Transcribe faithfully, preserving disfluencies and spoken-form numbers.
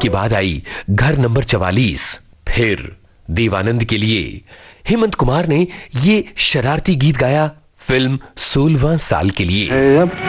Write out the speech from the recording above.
के बाद आई घर नंबर चवालीस। फिर देवानंद के लिए हेमंत कुमार ने ये शरारती गीत गाया फिल्म सोलहवां साल के लिए।